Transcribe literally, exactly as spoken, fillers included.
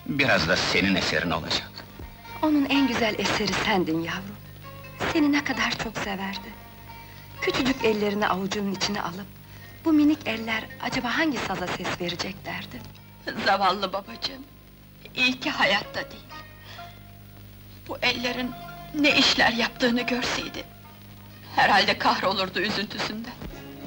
Biraz da senin eserin olacak. Onun en güzel eseri sendin yavrum. Seni ne kadar çok severdi. Küçücük ellerini avucunun içine alıp... ...bu minik eller acaba hangi saza ses verecek derdi. Zavallı babacığım! İyi ki hayatta değil. Bu ellerin ne işler yaptığını görseydi... ...herhalde kahrolurdu üzüntüsünden.